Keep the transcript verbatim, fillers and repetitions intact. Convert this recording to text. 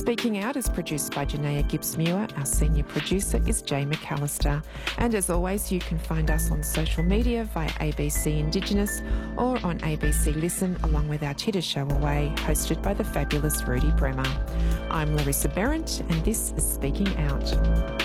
Speaking Out is produced by Janaea Gibbs-Muir. Our senior producer is Jay McAllister. And as always, you can find us on social media via A B C Indigenous or on A B C Listen, along with our Chitta Show Away, hosted by the fabulous Rudy Bremer. I'm Larissa Berrant, and this is Speaking Out.